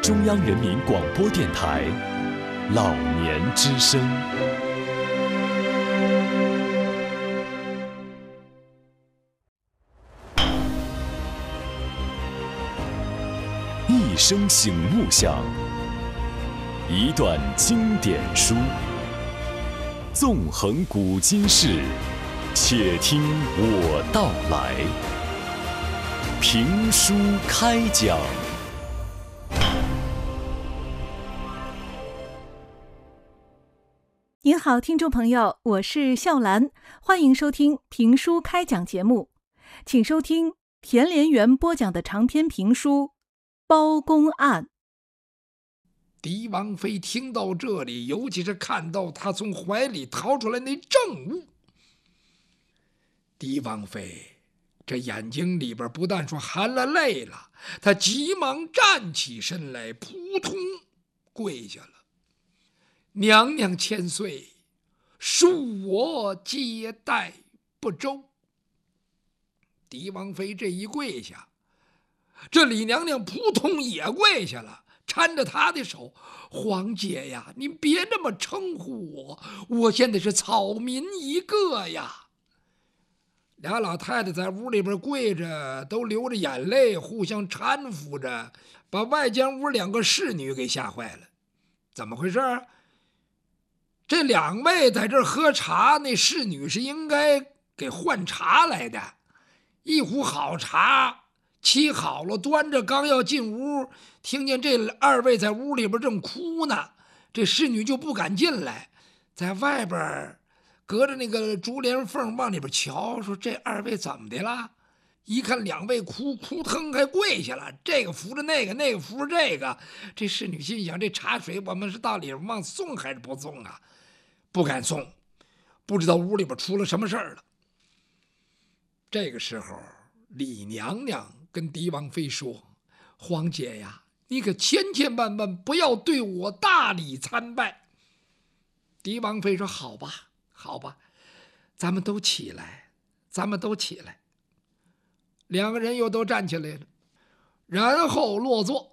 中央人民广播电台老年之声。一声醒目响，一段经典书，纵横古今事，且听我道来。评书开讲。 您好，听众朋友，我是笑兰，欢迎收听评书开讲节目，请收听田连元播讲的长篇评书《包公案》。 狄王妃听到这里，尤其是看到他从怀里掏出来那证物，狄王妃这眼睛里边不但说含了泪了，他急忙站起身来，扑通跪下了。娘娘千岁，恕我接待不周。狄王妃这一跪下，这李娘娘扑通也跪下了，搀着她的手：皇姐呀，您别这么称呼我，我现在是草民一个呀。俩老太太在屋里边跪着，都流着眼泪，互相搀扶着，把外间屋两个侍女给吓坏了。怎么回事？这两位在这儿喝茶，那侍女是应该给换茶来的，一壶好茶沏好了，端着刚要进屋，听见这二位在屋里边正哭呢，这侍女就不敢进来，在外边隔着那个竹帘缝往里边瞧，说这二位怎么的了？一看两位哭腾还跪下了，这个扶着那个，那个扶着这个。这侍女心想，这茶水我们是到底往送还是不送啊？不敢送，不知道屋里边出了什么事儿了。这个时候，李娘娘跟狄王妃说：皇姐呀，你可千万不要对我大礼参拜。狄王妃说：好吧，好吧，咱们都起来，咱们都起来。两个人又都站起来了，然后落座。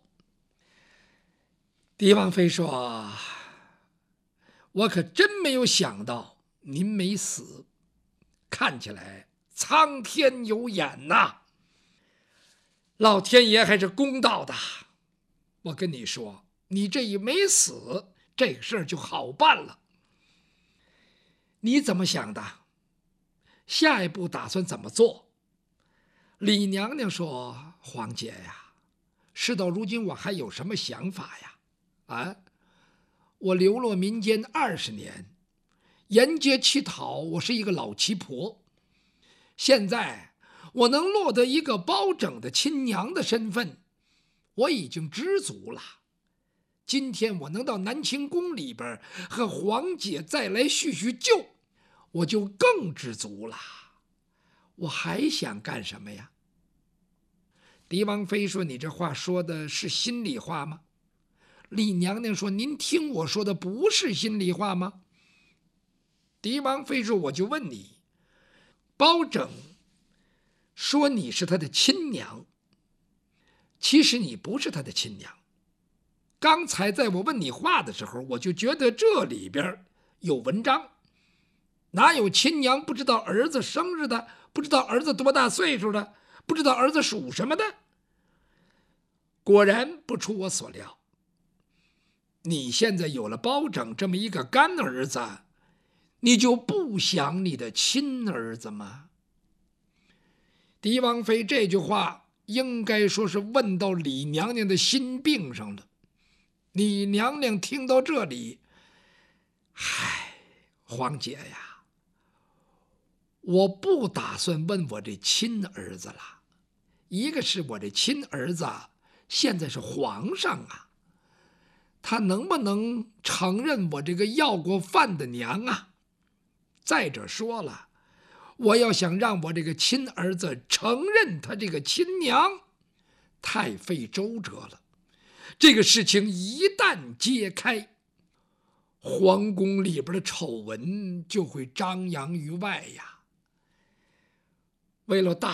狄王妃说：我可真没有想到您没死，看起来苍天有眼呐，老天爷还是公道的。我跟你说，你这一没死，这个事儿就好办了。你怎么想的？下一步打算怎么做？李娘娘说：皇姐呀，事到如今我还有什么想法呀？我流落民间20年，沿街乞讨，我是一个老奇婆。现在我能落得一个包拯的亲娘的身份，我已经知足了。今天我能到南清宫里边和皇姐再来叙旧，我就更知足了。我还想干什么呀？狄王妃说：你这话说的是心里话吗？李娘娘说：您听我说的不是心里话吗？狄王妃说：我就问你，包拯说你是他的亲娘，其实你不是他的亲娘。刚才在我问你话的时候，我就觉得这里边有文章。哪有亲娘不知道儿子生日的，不知道儿子多大岁数的，不知道儿子属什么的？果然不出我所料，你现在有了包拯这么一个干儿子，你就不想你的亲儿子吗？狄王妃这句话应该说是问到李娘娘的心病上了。李娘娘听到这里，皇姐呀，我不打算问我这亲儿子了。一个是我这亲儿子现在是皇上啊，他能不能承认我这个要过饭的娘啊？再者说了，我要想让我这个亲儿子承认他这个亲娘，太费周折了。这个事情一旦揭开，皇宫里边的丑闻就会张扬于外呀。为了大